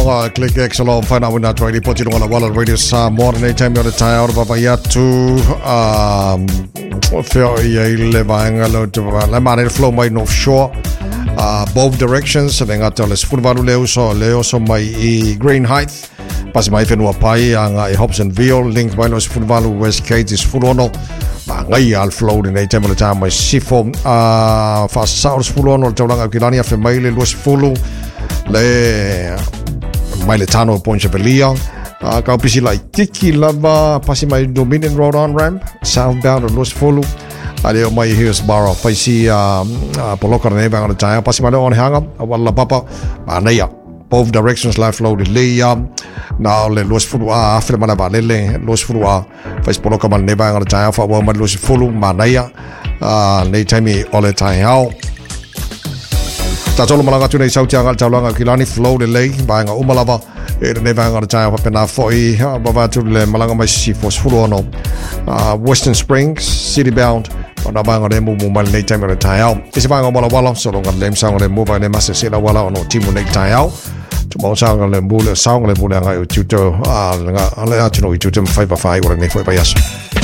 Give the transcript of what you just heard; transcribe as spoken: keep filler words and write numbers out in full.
Click X along, find out when that radio put you on a wall of radio some more than anytime you're the time out of Babayatu. Um, feel you live a lot of Lamani flow made offshore, uh, both directions. And then I tell us football Leo, so Leo, so my green height. Pas mai whenua pai a ngā Hobsonville, link mai los football West Gate is fulono. Ma ngai al flow nei te mele tā mai sifo. Uh, fa saus fulono, tauranga kilani a whemai le los fulu. Le mai le tano points of Belia. Uh, kau pisi lai tiki lava pasi mai Dominion Road on ramp, southbound of los fulu. Ale o mai Hillsborough, paisi uh, uh, poloka nei vanga tā pasi mai on hanga, wala papa, ma nei both directions life flow de leia now le los fulu a afle mana ba le los fulu a faz poloka man ne ba ngara ta fa wa ma los fulu manaya a nei time ole tai hao ta tolo malanga tu nei sauti anga talanga kilani flow de lei ba nga umalava e ne ba ngara ta fa pena foi ba ba tu le malanga mai si fos fulu no Western Springs city bound ona ba ngare mu mu mal nei time ole tai hao isi ba nga mala wala so longa lem sang ole mu ba ne masa sela wala ono timu nei tai hao Tomorrow, I'm going to move the sound of the Buddha. I'm going to do a little bit of five by five or a five by yes.